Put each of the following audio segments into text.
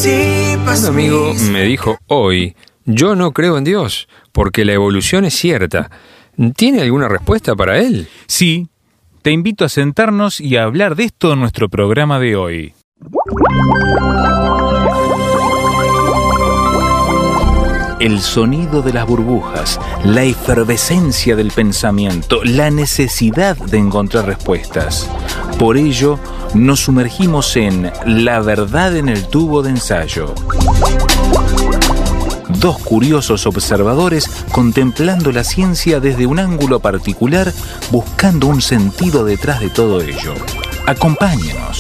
Un amigo me dijo hoy, yo no creo en Dios, porque la evolución es cierta. ¿Tiene alguna respuesta para él? Sí, te invito a sentarnos y a hablar de esto en nuestro programa de hoy. El sonido de las burbujas, la efervescencia del pensamiento, la necesidad de encontrar respuestas. Por ello, nos sumergimos en La verdad en el tubo de ensayo. Dos curiosos observadores contemplando la ciencia desde un ángulo particular, buscando un sentido detrás de todo ello. Acompáñenos.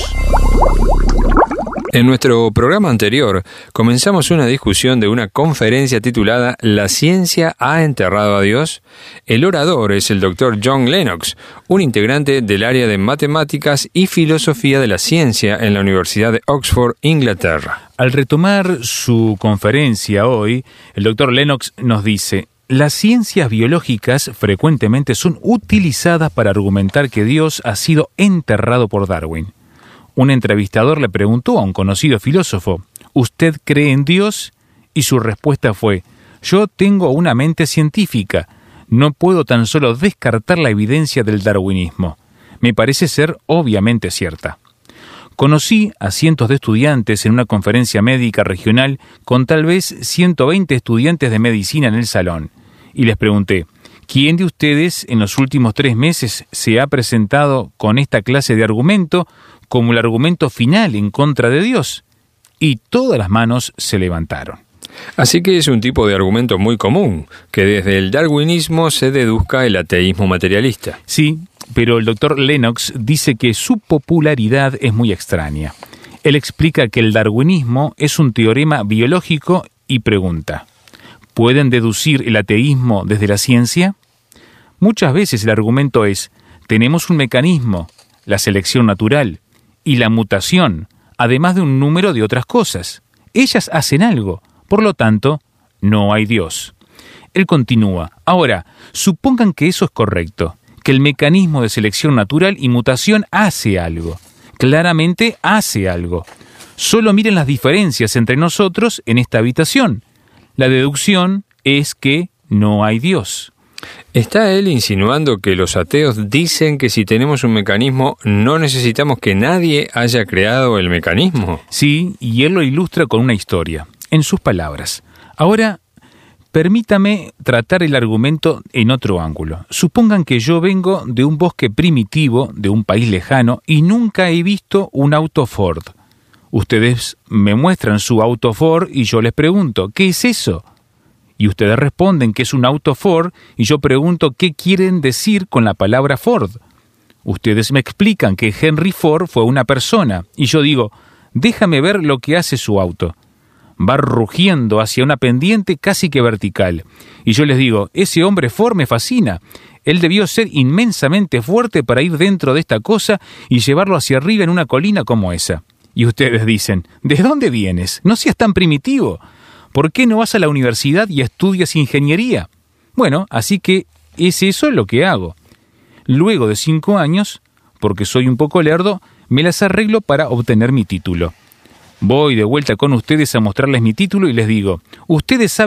En nuestro programa anterior, comenzamos una discusión de una conferencia titulada ¿La ciencia ha enterrado a Dios? El orador es el Dr. John Lennox, un integrante del área de matemáticas y filosofía de la ciencia en la Universidad de Oxford, Inglaterra. Al retomar su conferencia hoy, el Dr. Lennox nos dice: las ciencias biológicas frecuentemente son utilizadas para argumentar que Dios ha sido enterrado por Darwin. Un entrevistador le preguntó a un conocido filósofo, ¿usted cree en Dios? Y su respuesta fue, yo tengo una mente científica, no puedo tan solo descartar la evidencia del darwinismo. Me parece ser obviamente cierta. Conocí a cientos de estudiantes en una conferencia médica regional con tal vez 120 estudiantes de medicina en el salón, y les pregunté, ¿quién de ustedes en los últimos 3 meses se ha presentado con esta clase de argumento como el argumento final en contra de Dios? Y todas las manos se levantaron. Así que es un tipo de argumento muy común, que desde el darwinismo se deduzca el ateísmo materialista. Sí, pero el Dr. Lennox dice que su popularidad es muy extraña. Él explica que el darwinismo es un teorema biológico y pregunta, ¿pueden deducir el ateísmo desde la ciencia? Muchas veces el argumento es, tenemos un mecanismo, la selección natural, y la mutación, además de un número de otras cosas. Ellas hacen algo, por lo tanto, no hay Dios. Él continúa, ahora, supongan que eso es correcto, que el mecanismo de selección natural y mutación hace algo. Claramente hace algo. Solo miren las diferencias entre nosotros en esta habitación. La deducción es que no hay Dios. ¿Está él insinuando que los ateos dicen que si tenemos un mecanismo no necesitamos que nadie haya creado el mecanismo? Sí, y él lo ilustra con una historia, en sus palabras. Ahora, permítame tratar el argumento en otro ángulo. Supongan que yo vengo de un bosque primitivo, de un país lejano, y nunca he visto un auto Ford. Ustedes me muestran su auto Ford y yo les pregunto, ¿qué es eso? Y ustedes responden que es un auto Ford y yo pregunto qué quieren decir con la palabra Ford. Ustedes me explican que Henry Ford fue una persona y yo digo, déjame ver lo que hace su auto. Va rugiendo hacia una pendiente casi que vertical. Y yo les digo, ese hombre Ford me fascina. Él debió ser inmensamente fuerte para ir dentro de esta cosa y llevarlo hacia arriba en una colina como esa. Y ustedes dicen, ¿de dónde vienes? No seas tan primitivo. ¿Por qué no vas a la universidad y estudias ingeniería? Bueno, así que es eso lo que hago. Luego de 5 años, porque soy un poco lerdo, me las arreglo para obtener mi título. Voy de vuelta con ustedes a mostrarles mi título y les digo, ustedes saben